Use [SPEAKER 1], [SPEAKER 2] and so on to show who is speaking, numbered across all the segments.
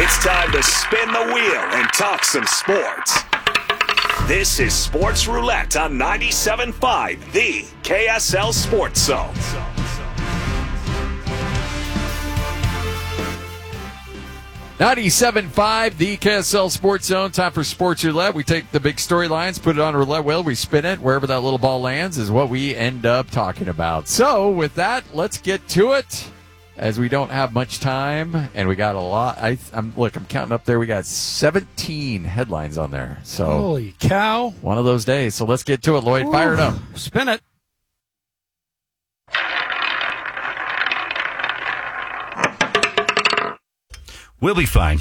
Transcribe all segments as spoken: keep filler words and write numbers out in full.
[SPEAKER 1] It's time to spin the wheel and talk some sports. This is Sports Roulette on ninety-seven point five, the K S L Sports Zone.
[SPEAKER 2] ninety-seven point five, the K S L Sports Zone. Time for Sports Roulette. We take the big storylines, put it on a roulette wheel, we spin it. Wherever that little ball lands is what we end up talking about. So, with that, let's get to it. As we don't have much time, and we got a lot. I, I'm look. I'm counting up there. We got seventeen headlines on there. So
[SPEAKER 3] holy cow!
[SPEAKER 2] One of those days. So let's get to it, Lloyd. Ooh, fire it up.
[SPEAKER 3] Spin it.
[SPEAKER 4] We'll be fine.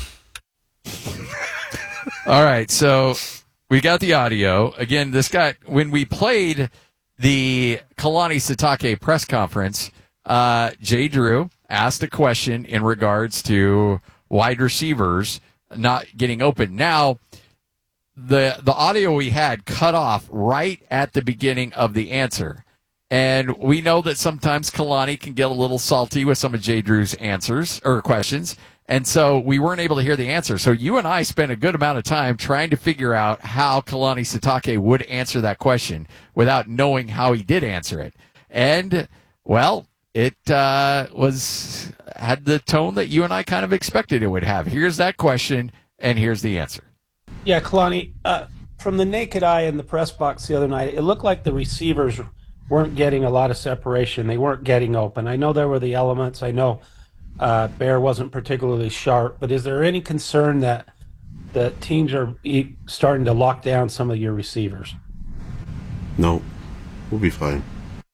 [SPEAKER 2] All right. So we got the audio again. This guy, when we played the Kalani Sitake press conference, uh, Jay Drew asked a question in regards to wide receivers not getting open. Now, the the audio we had cut off right at the beginning of the answer. And we know that sometimes Kalani can get a little salty with some of Jay Drew's answers or questions. And so we weren't able to hear the answer. So you and I spent a good amount of time trying to figure out how Kalani Sitake would answer that question without knowing how he did answer it. And, well, it uh, was had the tone that you and I kind of expected it would have. Here's that question, and here's the answer.
[SPEAKER 5] Yeah, Kalani, uh, from the naked eye in the press box the other night, it looked like the receivers weren't getting a lot of separation. They weren't getting open. I know there were the elements. I know uh, Bear wasn't particularly sharp. But is there any concern that the teams are e- starting to lock down some of your receivers?
[SPEAKER 6] No, we'll be fine.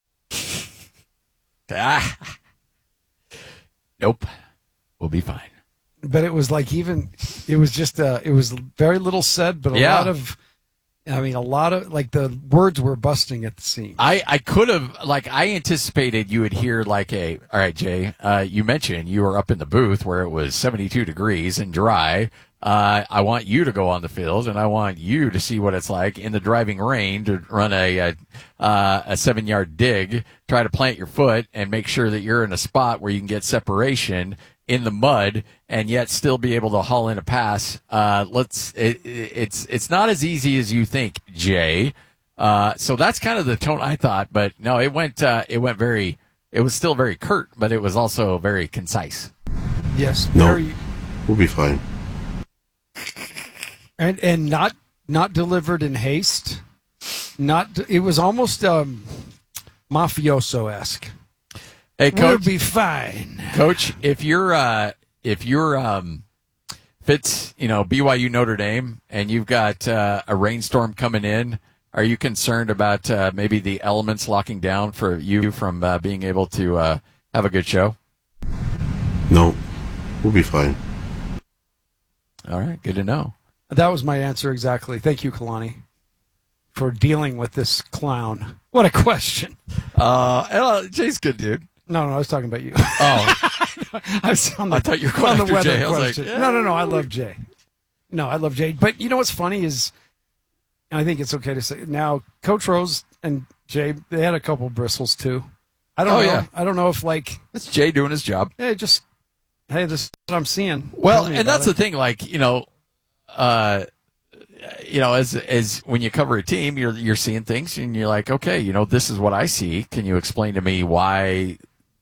[SPEAKER 2] Ah. Nope. We'll be fine.
[SPEAKER 3] But it was like even, it was just, uh, it was very little said, but a
[SPEAKER 2] yeah.
[SPEAKER 3] lot of, I mean, a lot of, like the words were busting at the seams.
[SPEAKER 2] I, I could have, like, I anticipated you would hear like a, all right, Jay, uh, you mentioned you were up in the booth where it was seventy-two degrees and dry. Uh, I want you to go on the field, and I want you to see what it's like in the driving rain to run a a, uh, a seven-yard dig, try to plant your foot, and make sure that you're in a spot where you can get separation in the mud, and yet still be able to haul in a pass. Uh, let's. It, it's it's not as easy as you think, Jay. Uh, so that's kind of the tone I thought, but no, it went uh, it went very. It was still very curt, but it was also very concise.
[SPEAKER 3] Yes.
[SPEAKER 6] No,
[SPEAKER 3] very,
[SPEAKER 6] we'll be fine.
[SPEAKER 3] And and not not delivered in haste. Not it was almost um, mafioso-esque.
[SPEAKER 2] Hey, Coach,
[SPEAKER 3] we'll be fine.
[SPEAKER 2] Coach, if you're uh, if you're um, if it's you know B Y U Notre Dame and you've got uh, a rainstorm coming in, are you concerned about uh, maybe the elements locking down for you from uh, being able to uh, have a good show?
[SPEAKER 6] No, we'll be fine.
[SPEAKER 2] All right, good to know.
[SPEAKER 3] That was my answer exactly. Thank you, Kalani, for dealing with this clown. What a question.
[SPEAKER 2] Uh, uh Jay's good, dude.
[SPEAKER 3] No, no, I was talking about you.
[SPEAKER 2] Oh,
[SPEAKER 3] I, was on the,
[SPEAKER 2] I thought you were going
[SPEAKER 3] on the
[SPEAKER 2] after
[SPEAKER 3] weather
[SPEAKER 2] Jay. I was
[SPEAKER 3] question.
[SPEAKER 2] like, yeah.
[SPEAKER 3] No, no, no. I love Jay. No, I love Jay. But you know what's funny is, and I think it's okay to say now, Coach Rose and Jay, they had a couple bristles too. I don't
[SPEAKER 2] oh,
[SPEAKER 3] know.
[SPEAKER 2] Yeah.
[SPEAKER 3] I don't know if like
[SPEAKER 2] it's Jay doing his job.
[SPEAKER 3] Hey, just hey, this is what I'm seeing.
[SPEAKER 2] Well, and that's
[SPEAKER 3] it.
[SPEAKER 2] the thing. Like you know. Uh, you know, as as when you cover a team, you're you're seeing things, and you're like, okay, you know, this is what I see. Can you explain to me why,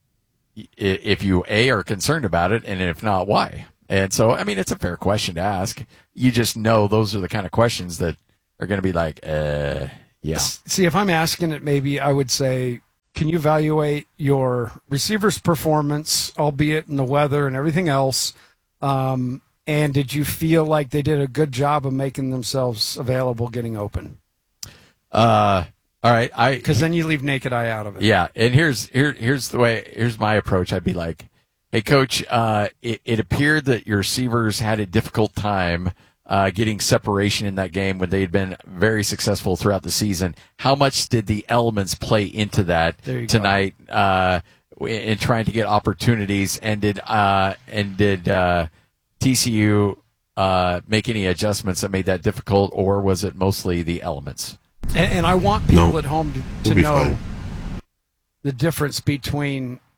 [SPEAKER 2] if you a are concerned about it, and if not, why? And so, I mean, it's a fair question to ask. You just know those are the kind of questions that are going to be like, uh, yeah.
[SPEAKER 3] See, if I'm asking it, maybe I would say, can you evaluate your receiver's performance, albeit in the weather and everything else? Um, And did you feel like they did a good job of making themselves available, getting open?
[SPEAKER 2] Uh, all right, I
[SPEAKER 3] because then you leave naked eye out of it.
[SPEAKER 2] Yeah, and here's here here's the way. Here's my approach. I'd be like, hey, Coach, uh, it, it appeared that your receivers had a difficult time uh, getting separation in that game when they had been very successful throughout the season. How much did the elements play into that tonight uh, in trying to get opportunities? And did uh, and did uh, T C U uh, make any adjustments that made that difficult, or was it mostly the elements?
[SPEAKER 3] And, and I want people
[SPEAKER 6] no,
[SPEAKER 3] at home to,
[SPEAKER 6] we'll
[SPEAKER 3] to know
[SPEAKER 6] fine.
[SPEAKER 3] the difference between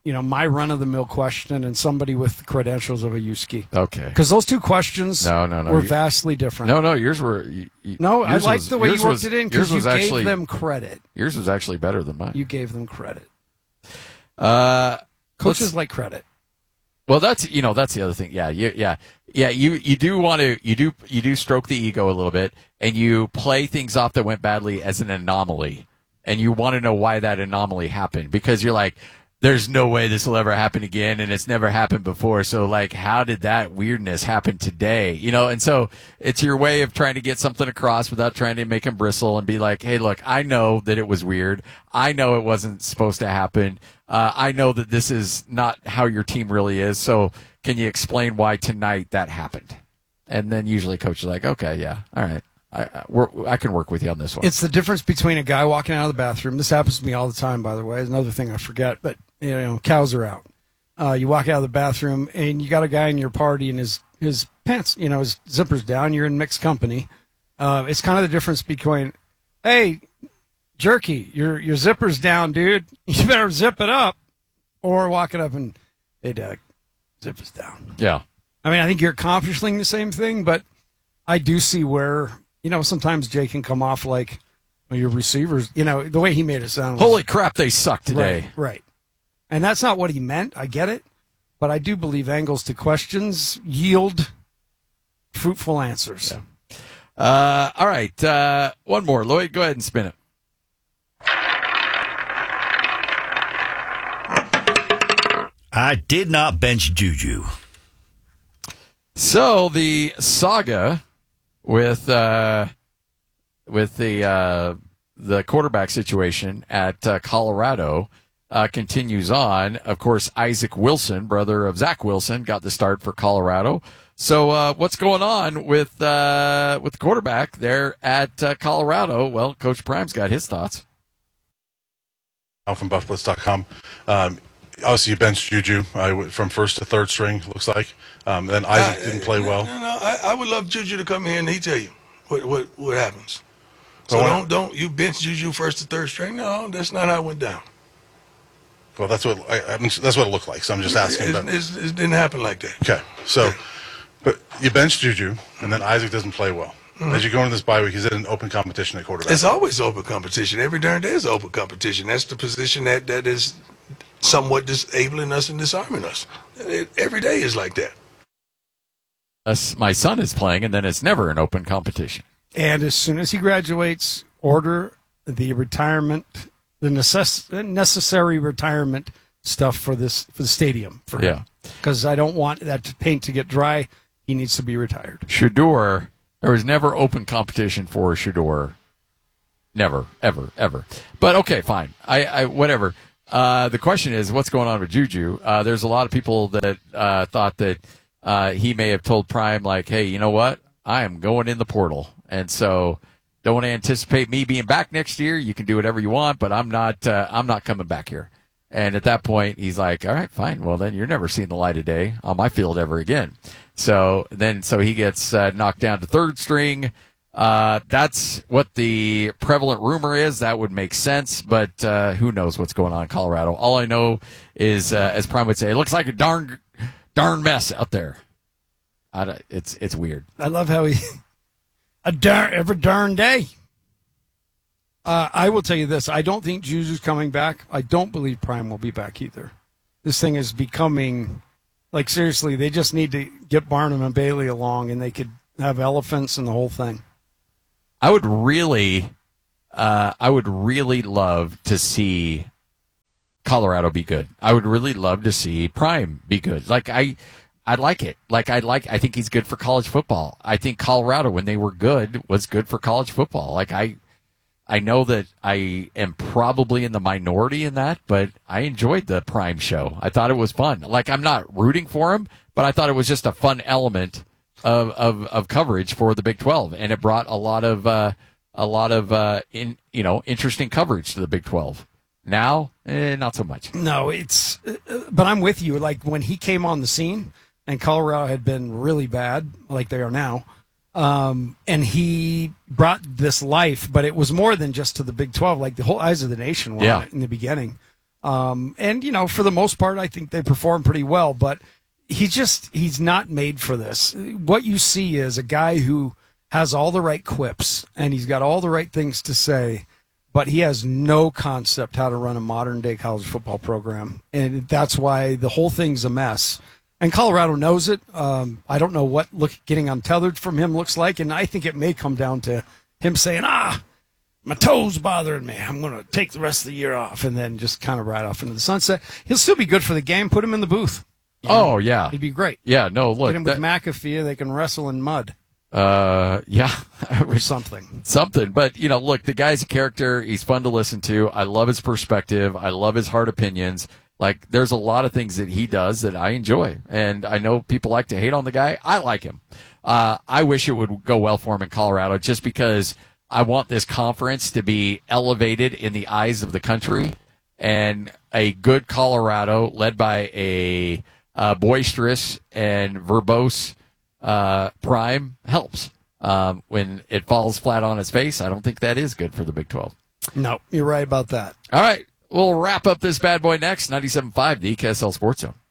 [SPEAKER 3] you know, my run-of-the-mill question and somebody with the credentials of a U-Ski.
[SPEAKER 2] Okay.
[SPEAKER 3] Because those two questions
[SPEAKER 2] No, no, no.
[SPEAKER 3] were
[SPEAKER 2] You-
[SPEAKER 3] vast different.
[SPEAKER 2] No, no, yours were. You, you-
[SPEAKER 3] No, I
[SPEAKER 2] yours
[SPEAKER 3] liked
[SPEAKER 2] was-
[SPEAKER 3] the way
[SPEAKER 2] yours
[SPEAKER 3] you worked
[SPEAKER 2] was-
[SPEAKER 3] it in
[SPEAKER 2] yours
[SPEAKER 3] because you
[SPEAKER 2] was
[SPEAKER 3] gave
[SPEAKER 2] actually,
[SPEAKER 3] them credit.
[SPEAKER 2] Yours was actually better than mine.
[SPEAKER 3] You gave them credit.
[SPEAKER 2] Uh,
[SPEAKER 3] Coaches
[SPEAKER 2] let's-
[SPEAKER 3] like credit.
[SPEAKER 2] Well, that's you know that's the other thing. Yeah, you, yeah, yeah. You you do want to you do you do stroke the ego a little bit, and you play things off that went badly as an anomaly, and you want to know why that anomaly happened because you're like, there's no way this will ever happen again, and it's never happened before. So like, how did that weirdness happen today? You know, and so it's your way of trying to get something across without trying to make them bristle and be like, hey, look, I know that it was weird. I know it wasn't supposed to happen. Uh, I know that this is not how your team really is. So can you explain why tonight that happened? And then usually coach is like, okay, yeah, all right. I, I, we're, I can work with you on this one.
[SPEAKER 3] It's the difference between a guy walking out of the bathroom. This happens to me all the time, by the way. It's another thing I forget, but you know, cows are out. Uh, you walk out of the bathroom and you got a guy in your party and his, his pants, you know, his zipper's down. You're in mixed company. Uh, it's kind of the difference between, hey, Jerky, your your zipper's down, dude. You better zip it up, or walk it up and, hey, Doug, zip is down.
[SPEAKER 2] yeah.
[SPEAKER 3] I mean, I think you're accomplishing the same thing, but I do see where, you know, sometimes Jay can come off like well, your receivers, you know, the way he made it sound. was-
[SPEAKER 2] Holy crap, they suck today.
[SPEAKER 3] Right, right. And that's not what he meant. I get it. But I do believe angles to questions yield fruitful answers.
[SPEAKER 2] Uh, all right. Uh, one more. Lloyd, go ahead and spin it.
[SPEAKER 4] I did not bench Juju.
[SPEAKER 2] So the saga with uh, with the uh, the quarterback situation at uh, Colorado uh, continues on. Of course, Isaac Wilson, brother of Zach Wilson, got the start for Colorado. So uh, what's going on with uh, with the quarterback there at uh, Colorado? Well, Coach Prime's got his thoughts.
[SPEAKER 7] I'm from buff blitz dot com. Um, obviously, you benched Juju uh, went from first to third string, looks like. Um, then Isaac
[SPEAKER 8] I-
[SPEAKER 7] didn't play well.
[SPEAKER 8] No, no, I, I would love Juju to come here and he tell you what what, what happens. So
[SPEAKER 7] But when-
[SPEAKER 8] don't don't you bench Juju first to third string? No, that's not how it went down.
[SPEAKER 7] Well, that's what I, I mean, that's what it looked like. So I'm just asking.
[SPEAKER 8] It,
[SPEAKER 7] About,
[SPEAKER 8] it's- it didn't happen like that.
[SPEAKER 7] okay, so but you benched Juju, and then Isaac doesn't play well. As you go into this bye week, he's in an open competition at quarterback.
[SPEAKER 8] It's always open competition. Every darn day is open competition. That's the position that, that is somewhat disabling us and disarming us. It, every day is like that.
[SPEAKER 2] Us- my son is playing, and then it's never an open competition.
[SPEAKER 3] And as soon as he graduates, order the retirement, the necess- necessary retirement stuff for this for the stadium for
[SPEAKER 2] Yeah.
[SPEAKER 3] him. Because I don't want that paint to get dry. He needs to be retired.
[SPEAKER 2] Shador, there was never open competition for Shador. Never, ever, ever. But okay, fine. I, I whatever. Uh, the question is, what's going on with Juju? Uh, there's a lot of people that uh, thought that uh, he may have told Prime, like, hey, you know what? I am going in the portal. And so don't anticipate me being back next year. You can do whatever you want, but I'm not, uh, I'm not coming back here. And at that point, he's like, all right, fine. Well, then you're never seeing the light of day on my field ever again. So then, so he gets uh, knocked down to third string. Uh, that's what the prevalent rumor is. That would make sense, but uh, who knows what's going on in Colorado? All I know is, uh, as Prime would say, it looks like a darn, darn mess out there. I don't- it's it's weird.
[SPEAKER 3] I love how he a darn every darn day. Uh, I will tell you this: I don't think Juju's coming back. I don't believe Prime will be back either. This thing is becoming like seriously. They just need to get Barnum and Bailey along, and they could have elephants and the whole thing.
[SPEAKER 2] I would really, uh, I would really love to see Colorado be good. I would really love to see Prime be good. Like I, I like it. Like I like. I think he's good for college football. I think Colorado, when they were good, was good for college football. Like I, I know that I am probably in the minority in that, but I enjoyed the Prime show. I thought it was fun. Like I'm not rooting for him, but I thought it was just a fun element of of, of coverage for the Big twelve, and it brought a lot of uh, a lot of uh, in you know interesting coverage to the Big twelve. Now, eh, not so much.
[SPEAKER 3] No, it's. Uh, but I'm with you. Like when he came on the scene, and Colorado had been really bad, like they are now. Um, and he brought this life, but it was more than just to the Big twelve. Like the whole eyes of the nation were
[SPEAKER 2] Yeah.
[SPEAKER 3] on it in the beginning. Um, and, you know, for the most part, I think they perform pretty well. But he just, he's not made for this. What you see is a guy who has all the right quips, and he's got all the right things to say, but he has no concept how to run a modern-day college football program. And that's why the whole thing's a mess. And Colorado knows it. Um, I don't know what look, getting untethered from him looks like, and I think it may come down to him saying, ah, my toes bothering me. I'm going to take the rest of the year off, and then just kind of ride off into the sunset. He'll still be good for the game. Put him in the booth. You know,
[SPEAKER 2] oh, yeah.
[SPEAKER 3] He'd be great.
[SPEAKER 2] Yeah, no, look.
[SPEAKER 3] Get him with that, McAfee. They can wrestle in mud.
[SPEAKER 2] Uh, yeah.
[SPEAKER 3] Or something.
[SPEAKER 2] Something. But, you know, look, the guy's a character. He's fun to listen to. I love his perspective. I love his hard opinions. Like, there's a lot of things that he does that I enjoy. And I know people like to hate on the guy. I like him. Uh, I wish it would go well for him in Colorado just because I want this conference to be elevated in the eyes of the country. And a good Colorado led by a uh, boisterous and verbose uh, Prime helps. Um, when it falls flat on its face, I don't think that is good for the Big twelve.
[SPEAKER 3] No, you're right about that.
[SPEAKER 2] All right. We'll wrap up this bad boy next. ninety-seven point five, the K S L Sports Zone.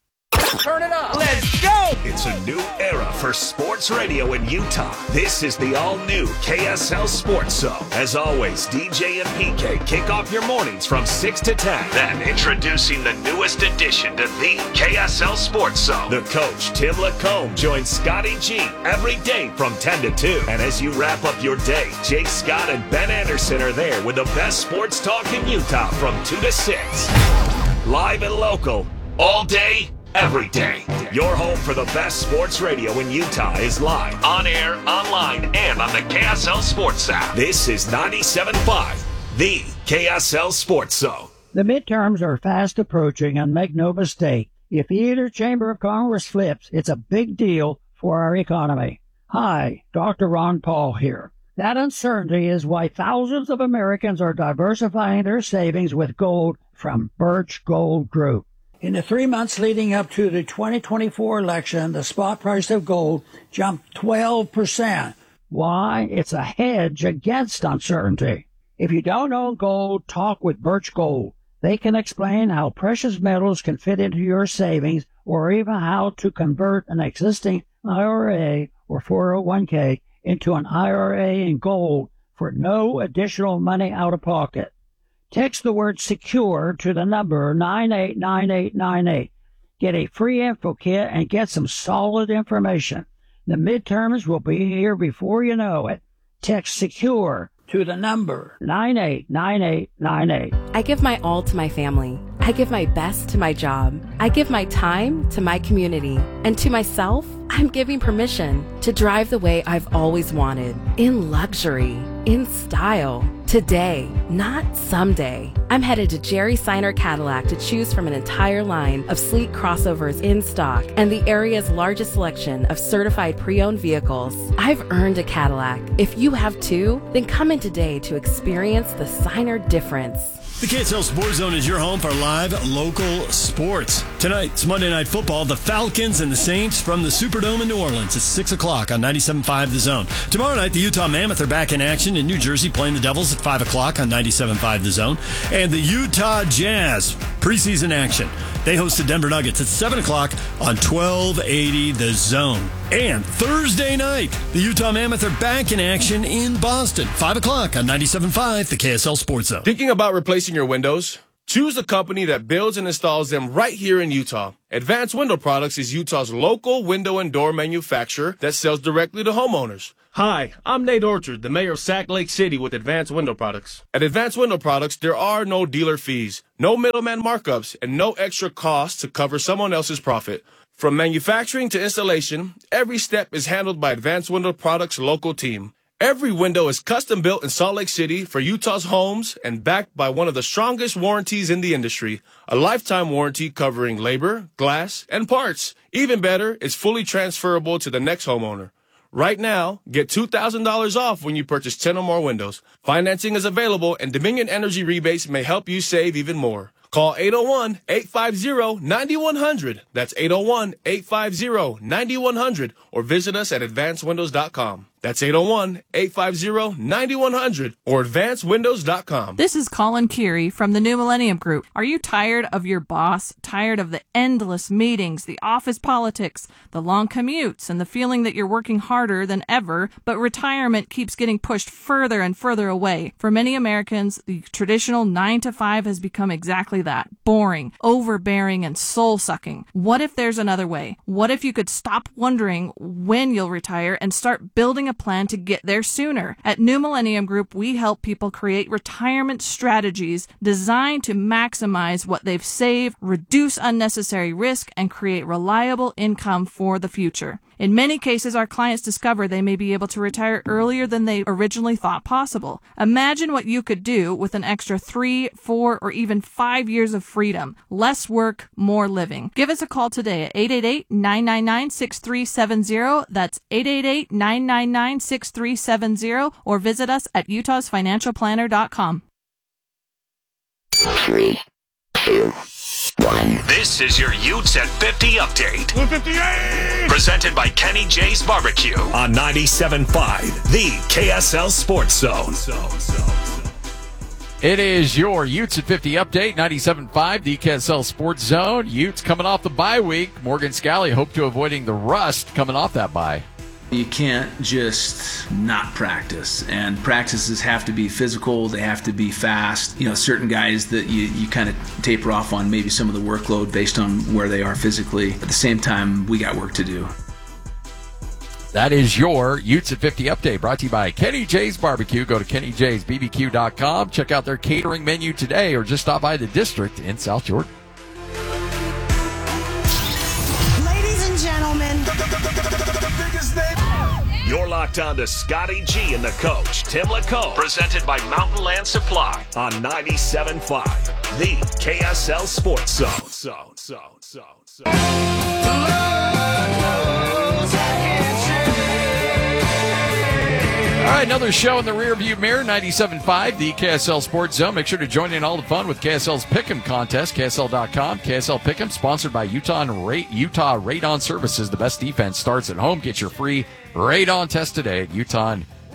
[SPEAKER 1] Turn it up. Let's go. It's a new era for sports radio in Utah. This is the all-new K S L Sports Zone. As always, D J and P K kick off your mornings from six to ten. Then introducing the newest addition to the K S L Sports Zone. The coach, Tim Lacombe, joins Scotty G every day from ten to two. And as you wrap up your day, Jake Scott and Ben Anderson are there with the best sports talk in Utah from two to six. Live and local, all day, every day. Your home for the best sports radio in Utah is live, on air, online, and on the K S L Sports app. This is ninety-seven point five, the K S L Sports Zone.
[SPEAKER 9] The midterms are fast approaching, and make no mistake, if either chamber of Congress flips, it's a big deal for our economy. Hi, Doctor Ron Paul here. That uncertainty is why thousands of Americans are diversifying their savings with gold from Birch Gold Group. In the three months leading up to the twenty twenty-four election, the spot price of gold jumped twelve percent. Why? It's a hedge against uncertainty. If you don't own gold, talk with Birch Gold. They can explain how precious metals can fit into your savings, or even how to convert an existing I R A or four oh one k into an I R A in gold for no additional money out of pocket. Text the word SECURE to the number nine eight nine eight nine eight. Get a free info kit and get some solid information. The midterms will be here before you know it. Text SECURE to the number nine eight nine eight nine eight.
[SPEAKER 10] I give my all to my family. I give my best to my job. I give my time to my community. And to myself, I'm giving permission to drive the way I've always wanted. In luxury. In style. Today, not someday. I'm headed to Jerry Seiner Cadillac to choose from an entire line of sleek crossovers in stock and the area's largest selection of certified pre-owned vehicles. I've earned a Cadillac. If you have too, then come in today to experience the Seiner difference.
[SPEAKER 11] The K S L Sports Zone is your home for live local sports. Tonight, it's Monday Night Football. The Falcons and the Saints from the Superdome in New Orleans. It's six o'clock on ninety-seven point five The Zone. Tomorrow night, the Utah Mammoth are back in action in New Jersey playing the Devils at five o'clock on ninety-seven point five The Zone. And the Utah Jazz, preseason action. They host the Denver Nuggets at seven o'clock on twelve eighty The Zone. And Thursday night, the Utah Mammoth are back in action in Boston. five o'clock on ninety-seven point five The K S L Sports Zone.
[SPEAKER 12] Thinking about replacing your windows? Choose a company that builds and installs them right here in Utah. Advanced Window Products is Utah's local window and door manufacturer that sells directly to homeowners. Hi, I'm Nate Orchard, the mayor of Sac Lake City with Advanced Window Products. At Advanced Window Products, there are no dealer fees, no middleman markups, and no extra costs to cover someone else's profit. From manufacturing to installation, every step is handled by Advanced Window Products' local team. Every window is custom built in Salt Lake City for Utah's homes and backed by one of the strongest warranties in the industry, a lifetime warranty covering labor, glass, and parts. Even better, it's fully transferable to the next homeowner. Right now, get two thousand dollars off when you purchase ten or more windows. Financing is available, and Dominion Energy rebates may help you save even more. Call eight oh one, eight five zero, nine one zero zero. That's eight oh one, eight five zero, nine one zero zero, or visit us at advanced windows dot com. That's eight oh one, eight five zero, nine one zero zero or advance windows dot com.
[SPEAKER 13] This is Colin Keary from the New Millennium Group. Are you tired of your boss? Tired of the endless meetings, the office politics, the long commutes, and the feeling that you're working harder than ever, but retirement keeps getting pushed further and further away? For many Americans, the traditional nine to five has become exactly that. Boring, overbearing, and soul-sucking. What if there's another way? What if you could stop wondering when you'll retire and start building a plan to get there sooner? At New Millennium Group, we help people create retirement strategies designed to maximize what they've saved, reduce unnecessary risk, and create reliable income for the future. In many cases, our clients discover they may be able to retire earlier than they originally thought possible. Imagine what you could do with an extra three, four, or even five years of freedom. Less work, more living. Give us a call today at eight eight eight, nine nine nine, six three seven zero. That's eight eight eight, nine nine nine, six three seven zero, or visit us at utahs financial planner dot com.
[SPEAKER 1] Three, two, one. This is your Utes at fifty update. one fifty-eight! Presented by Kenny J's Barbecue on ninety-seven point five, the K S L Sports Zone.
[SPEAKER 2] It is your Utes at fifty update, ninety-seven point five, the K S L Sports Zone. Utes coming off the bye week. Morgan Scally hope to avoiding the rust coming off that bye.
[SPEAKER 14] You can't just not practice, and practices have to be physical, they have to be fast. You know, certain guys that you, you kind of taper off on maybe some of the workload based on where they are physically. At the same time, we got work to do.
[SPEAKER 2] That is your Utes at fifty update, brought to you by Kenny J's Barbecue. Go to kenny jays b b q dot com. Check out their catering menu today, or just stop by the district in South Jordan.
[SPEAKER 15] Ladies and gentlemen,
[SPEAKER 1] You're locked on to Scotty G and the coach, Tim Lacombe, presented by Mountain Land Supply on ninety-seven point five, the K S L Sports Zone. So, so, so, so.
[SPEAKER 2] All right, another show in the rearview mirror, ninety-seven point five, the K S L Sports Zone. Make sure to join in all the fun with K S L's Pick'em contest, K S L dot com. K S L Pick'em, sponsored by Utah and Ra- Utah Radon Services. The best defense starts at home. Get your free radon test today at utah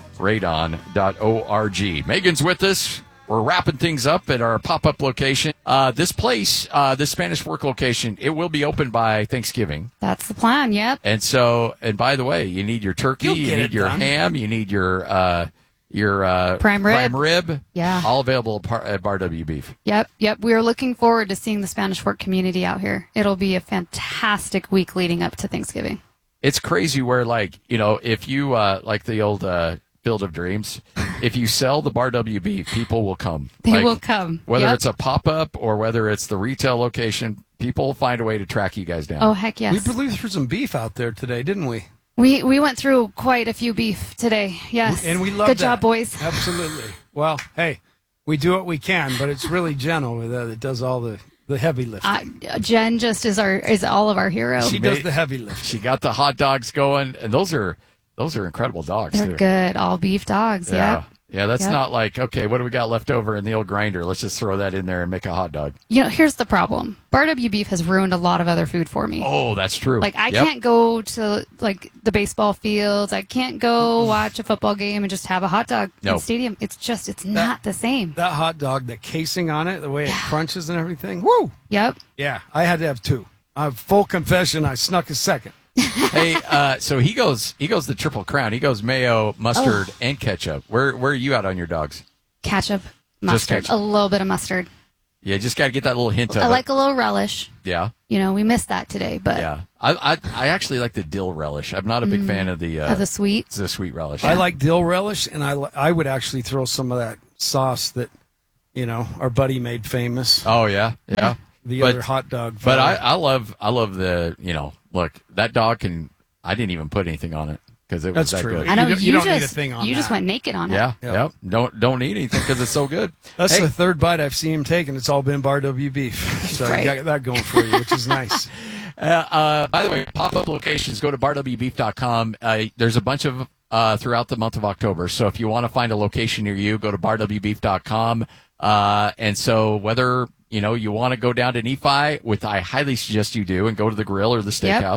[SPEAKER 2] radon dot org. Megan's with us. We're wrapping things up at our pop-up location. Uh, this place, uh, this Spanish Fork location, it will be open by Thanksgiving.
[SPEAKER 16] That's the plan, yep.
[SPEAKER 2] And so, and by the way, you need your turkey,
[SPEAKER 16] You'll
[SPEAKER 2] you
[SPEAKER 16] get
[SPEAKER 2] need
[SPEAKER 16] it
[SPEAKER 2] your
[SPEAKER 16] done.
[SPEAKER 2] ham, you need your uh, your uh,
[SPEAKER 16] Prime rib.
[SPEAKER 2] prime rib.
[SPEAKER 16] Yeah.
[SPEAKER 2] All available at Par- at Bar W Beef.
[SPEAKER 16] Yep, yep. We are looking forward to seeing the Spanish Fork community out here. It'll be a fantastic week leading up to Thanksgiving.
[SPEAKER 2] It's crazy where, like, you know, if you, uh, like the old uh, Field of Dreams, if you sell the Bar W Beef, people will come.
[SPEAKER 16] They
[SPEAKER 2] Like,
[SPEAKER 16] will come.
[SPEAKER 2] Whether
[SPEAKER 16] Yep.
[SPEAKER 2] it's a pop-up or whether it's the retail location, people will find a way to track you guys down.
[SPEAKER 16] Oh, heck yes.
[SPEAKER 3] We blew through some beef out there today, didn't we?
[SPEAKER 16] We we went through quite a few beef today. Yes.
[SPEAKER 3] And we love
[SPEAKER 16] Good
[SPEAKER 3] that.
[SPEAKER 16] job, boys.
[SPEAKER 3] Absolutely. Well, hey, we do what we can, but it's really Jenna that that does all the, the heavy lifting.
[SPEAKER 16] Uh, Jen just is our is all of our hero.
[SPEAKER 3] She does the heavy lifting.
[SPEAKER 2] She got the hot dogs going, and those are those are incredible dogs.
[SPEAKER 16] They're
[SPEAKER 2] too.
[SPEAKER 16] good. All beef dogs.
[SPEAKER 2] Yeah.
[SPEAKER 16] Yep.
[SPEAKER 2] Yeah, that's
[SPEAKER 16] Yep.
[SPEAKER 2] not like, okay, what do we got left over in the old grinder? Let's just throw that in there and make a hot dog.
[SPEAKER 16] You know, here's the problem. Bar W Beef has ruined a lot of other food for me.
[SPEAKER 2] Oh, that's true.
[SPEAKER 16] Like, I
[SPEAKER 2] Yep.
[SPEAKER 16] can't go to, like, the baseball fields. I can't go watch a football game and just have a hot dog in
[SPEAKER 3] Nope.
[SPEAKER 16] the stadium. It's just, it's not the same.
[SPEAKER 3] That hot dog, the casing on it, the way it crunches and everything. Woo!
[SPEAKER 16] Yep.
[SPEAKER 3] Yeah, I had to have two. Uh, full confession, I snuck a second.
[SPEAKER 2] Hey, uh, so he goes he goes the triple crown. He goes mayo, mustard,
[SPEAKER 16] Oh.
[SPEAKER 2] and ketchup. Where where are you at on your dogs?
[SPEAKER 16] Ketchup,
[SPEAKER 2] Just
[SPEAKER 16] mustard,
[SPEAKER 2] ketchup.
[SPEAKER 16] a little bit of mustard.
[SPEAKER 2] Yeah, just got to get that little hint of
[SPEAKER 16] I
[SPEAKER 2] it.
[SPEAKER 16] like a little relish.
[SPEAKER 2] Yeah.
[SPEAKER 16] You know, we missed that today, but
[SPEAKER 2] Yeah. I, I I actually like the dill relish. I'm not a big
[SPEAKER 16] Mm.
[SPEAKER 2] fan of the uh,
[SPEAKER 16] Of the sweet?
[SPEAKER 2] The sweet relish.
[SPEAKER 3] I like dill relish, and I, li- I would actually throw some of that sauce that, you know, our buddy made famous.
[SPEAKER 2] Oh yeah, yeah.
[SPEAKER 3] The
[SPEAKER 2] But-
[SPEAKER 3] other hot dog.
[SPEAKER 2] But I,
[SPEAKER 3] fella.
[SPEAKER 2] I love I love the you know look that dog can I didn't even put anything on it because it was
[SPEAKER 3] That's
[SPEAKER 2] that
[SPEAKER 3] true.
[SPEAKER 2] good.
[SPEAKER 16] I know
[SPEAKER 3] You
[SPEAKER 16] you,
[SPEAKER 3] don't- you don't need a
[SPEAKER 16] just
[SPEAKER 3] thing on
[SPEAKER 16] you just
[SPEAKER 3] that.
[SPEAKER 16] went naked on it.
[SPEAKER 2] Yeah, yep. Don't don't need anything because it's so good.
[SPEAKER 3] That's
[SPEAKER 2] Hey,
[SPEAKER 3] the third bite I've seen him take, and it's all been Bar W beef. So
[SPEAKER 2] Right.
[SPEAKER 3] you got that going for you, which is nice.
[SPEAKER 2] Uh, uh, by the way, pop-up locations, go to bar w beef dot com. Uh, there's a bunch of uh, throughout the month of October. So if you want to find a location near you, go to bar w beef dot com. Uh, and so whether, you know, you want to go down to Nephi, which I highly suggest you do, and go to the grill or the
[SPEAKER 16] Yep.
[SPEAKER 2] steakhouse,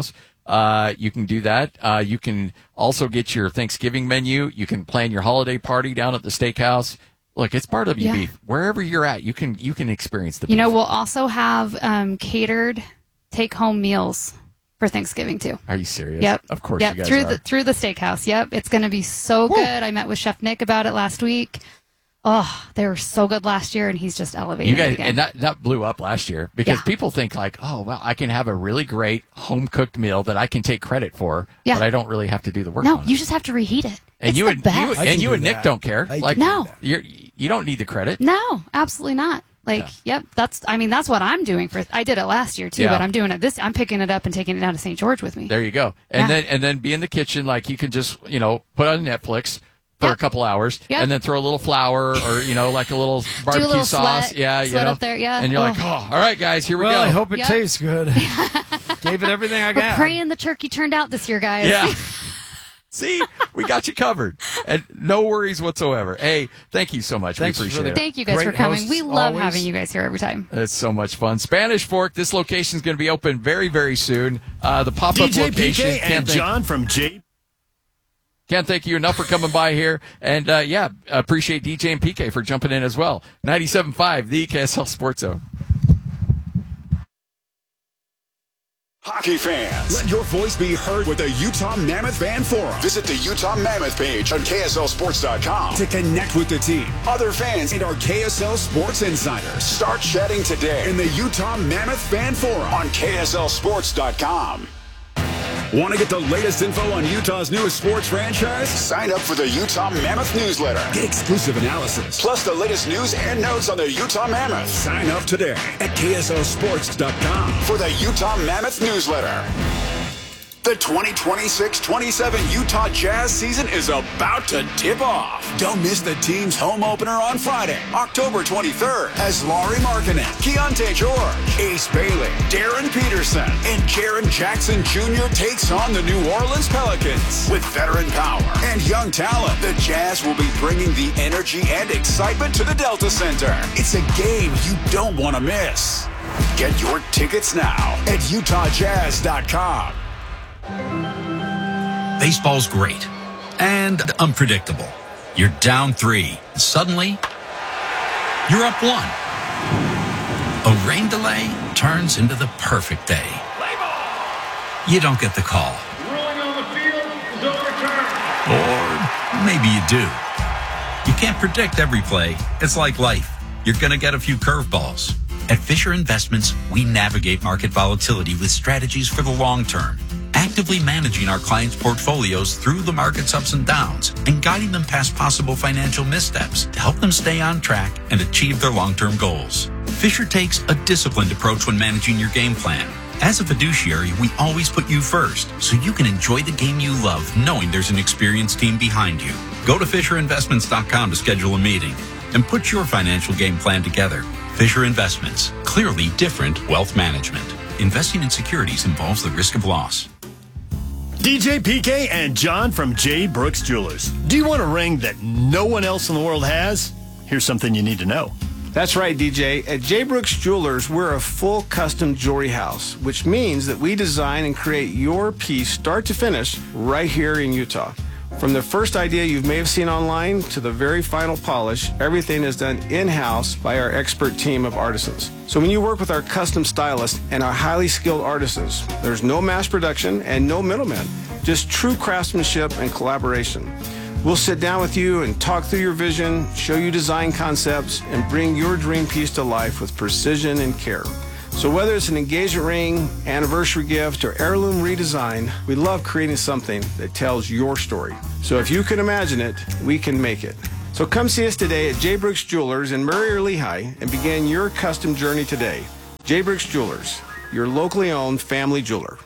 [SPEAKER 2] Uh, you can do that. Uh, you can also get your Thanksgiving menu. You can plan your holiday party down at the steakhouse. Look, it's Bar W
[SPEAKER 16] Yeah.
[SPEAKER 2] Beef. Wherever you're at, you can you can experience the
[SPEAKER 16] You
[SPEAKER 2] beef.
[SPEAKER 16] know, we'll also have um, catered take-home meals for Thanksgiving too.
[SPEAKER 2] Are you serious?
[SPEAKER 16] Yep.
[SPEAKER 2] Of course
[SPEAKER 16] Yep.
[SPEAKER 2] you guys
[SPEAKER 16] through
[SPEAKER 2] are.
[SPEAKER 16] the through the steakhouse. Yep. It's going to be so good. I met with Chef Nick about it last week. Oh, they were so good last year, and he's just elevated
[SPEAKER 2] You guys,
[SPEAKER 16] it again.
[SPEAKER 2] and that, that blew up last year because
[SPEAKER 16] Yeah.
[SPEAKER 2] people think like, oh, well, I can have a really great home cooked meal that I can take credit for,
[SPEAKER 16] Yeah.
[SPEAKER 2] but I don't really have to do the work
[SPEAKER 16] no,
[SPEAKER 2] on it.
[SPEAKER 16] you just have to reheat it.
[SPEAKER 2] And
[SPEAKER 16] it's
[SPEAKER 2] you
[SPEAKER 16] the
[SPEAKER 2] and
[SPEAKER 16] best.
[SPEAKER 2] you,
[SPEAKER 3] I
[SPEAKER 2] and
[SPEAKER 3] can
[SPEAKER 2] you
[SPEAKER 3] do
[SPEAKER 2] and Nick
[SPEAKER 3] that.
[SPEAKER 2] don't care.
[SPEAKER 3] I
[SPEAKER 2] Like,
[SPEAKER 3] can do
[SPEAKER 16] No.
[SPEAKER 3] that.
[SPEAKER 2] you're, you don't need the credit.
[SPEAKER 16] No, absolutely not. Like, yep, that's. I mean, that's what I'm doing for. I did it last year too,
[SPEAKER 2] Yeah.
[SPEAKER 16] but I'm doing it this. I'm picking it up and taking it down to Saint George with me.
[SPEAKER 2] There you go. And
[SPEAKER 16] Yeah.
[SPEAKER 2] then and then be in the kitchen like you can just you know put on Netflix for a couple hours
[SPEAKER 16] Yep.
[SPEAKER 2] and then throw a little flour or you know like a little barbecue
[SPEAKER 16] little
[SPEAKER 2] sauce.
[SPEAKER 16] sweat,
[SPEAKER 2] yeah, you
[SPEAKER 16] sweat
[SPEAKER 2] know.
[SPEAKER 16] up there, yeah.
[SPEAKER 2] And you're like,
[SPEAKER 16] Oh.
[SPEAKER 2] oh, all right, guys, here we
[SPEAKER 3] Well,
[SPEAKER 2] go.
[SPEAKER 3] I hope it
[SPEAKER 16] Yep.
[SPEAKER 3] tastes good. Gave it everything I
[SPEAKER 16] We're
[SPEAKER 3] got.
[SPEAKER 16] praying the turkey turned out this year, guys.
[SPEAKER 2] Yeah. See, we got you covered, and no worries whatsoever. Hey, thank you so much.
[SPEAKER 3] Thanks
[SPEAKER 2] we
[SPEAKER 3] for
[SPEAKER 2] appreciate
[SPEAKER 3] the-
[SPEAKER 2] it.
[SPEAKER 16] Thank you guys
[SPEAKER 3] Great
[SPEAKER 16] for coming.
[SPEAKER 3] hosts
[SPEAKER 16] We love
[SPEAKER 3] always.
[SPEAKER 16] having you guys here every time.
[SPEAKER 2] It's so much fun. Spanish Fork. This location is going to be open very, very soon. Uh, the pop-up
[SPEAKER 11] D J P
[SPEAKER 2] location.
[SPEAKER 11] K
[SPEAKER 2] Can't
[SPEAKER 11] and
[SPEAKER 2] thank-
[SPEAKER 11] John from J.
[SPEAKER 2] Can't thank you enough for coming by here. And, uh, yeah, appreciate D J and P K for jumping in as well. ninety-seven point five, the K S L Sports Zone.
[SPEAKER 17] Hockey fans, let your voice be heard with the Utah Mammoth Fan Forum. Visit the Utah Mammoth page on K S L Sports dot com to connect with the team, other fans, and our K S L Sports insiders. Start chatting today in the Utah Mammoth Fan Forum on K S L Sports dot com. Want to get the latest info on Utah's newest sports franchise? Sign up for the Utah Mammoth newsletter. Get exclusive analysis, plus the latest news and notes on the Utah Mammoth. Sign up today at K S L Sports dot com for the Utah Mammoth newsletter. The twenty twenty-six twenty-seven Utah Jazz season is about to tip off. Don't miss the team's home opener on Friday, October twenty-third, as Laurie Markkinen, Keontae George, Ace Bailey, Darren Peterson, and Jaren Jackson Junior takes on the New Orleans Pelicans. With veteran power and young talent, the Jazz will be bringing the energy and excitement to the Delta Center. It's a game you don't want to miss. Get your tickets now at Utah Jazz dot com.
[SPEAKER 18] Baseball's great and unpredictable. You're down three. Suddenly, you're up one. A rain delay turns into the perfect day. You don't get the call. Or maybe you do. You can't predict every play. It's like life. You're going to get a few curveballs. At Fisher Investments, we navigate market volatility with strategies for the long term, actively managing our clients' portfolios through the market's ups and downs and guiding them past possible financial missteps to help them stay on track and achieve their long-term goals. Fisher takes a disciplined approach when managing your game plan. As a fiduciary, we always put you first, so you can enjoy the game you love knowing there's an experienced team behind you. Go to Fisher Investments dot com to schedule a meeting and put your financial game plan together. Fisher Investments, clearly different wealth management. Investing in securities involves the risk of loss.
[SPEAKER 11] D J P K and John from J. Brooks Jewelers. Do you want a ring that no one else in the world has? Here's something you need to know.
[SPEAKER 19] That's right, D J. At J. Brooks Jewelers, we're a full custom jewelry house, which means that we design and create your piece start to finish right here in Utah. From the first idea you may have seen online to the very final polish, everything is done in-house by our expert team of artisans. So when you work with our custom stylists and our highly skilled artisans, there's no mass production and no middlemen, just true craftsmanship and collaboration. We'll sit down with you and talk through your vision, show you design concepts, and bring your dream piece to life with precision and care. So whether it's an engagement ring, anniversary gift, or heirloom redesign, we love creating something that tells your story. So if you can imagine it, we can make it. So come see us today at J. Brooks Jewelers in Murray or Lehigh and begin your custom journey today. J. Brooks Jewelers, your locally owned family jeweler.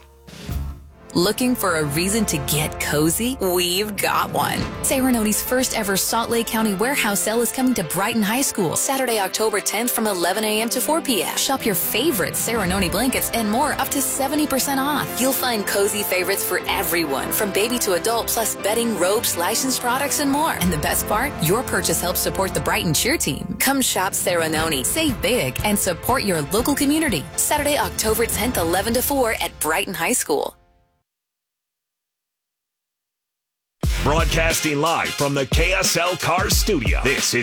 [SPEAKER 20] Looking for a reason to get cozy? We've got one. Serenoni's first ever Salt Lake County warehouse sale is coming to Brighton High School Saturday, October tenth from eleven a.m. to four p.m. Shop your favorite Serenoni blankets and more up to seventy percent off. You'll find cozy favorites for everyone from baby to adult, plus bedding, robes, licensed products, and more. And the best part? Your purchase helps support the Brighton cheer team. Come shop Serenoni, save big, and support your local community. Saturday, October tenth, eleven to four at Brighton High School.
[SPEAKER 1] Broadcasting live from the K S L Cars studio. This is